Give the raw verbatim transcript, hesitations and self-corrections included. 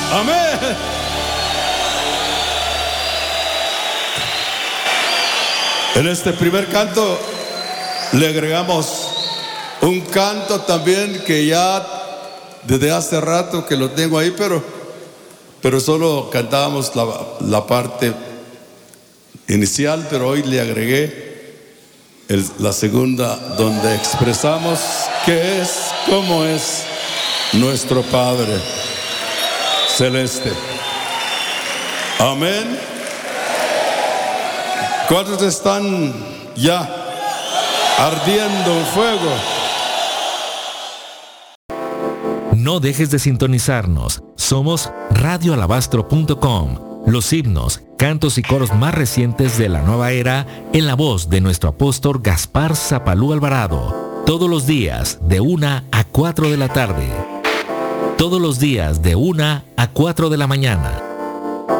Amén. En este primer canto le agregamos un canto también que ya desde hace rato que lo tengo ahí, pero, pero solo cantábamos la, la parte inicial, pero hoy le agregué el, la segunda, donde expresamos qué es, cómo es nuestro Padre Celeste. Amén. ¿Cuántos están ya ardiendo en fuego? No dejes de sintonizarnos. Somos radio alabastro punto com. Los himnos, cantos y coros más recientes de la nueva era en la voz de nuestro apóstol Gaspar Zapalú Alvarado. Todos los días de una a cuatro de la tarde. Todos los días de una a cuatro de la mañana.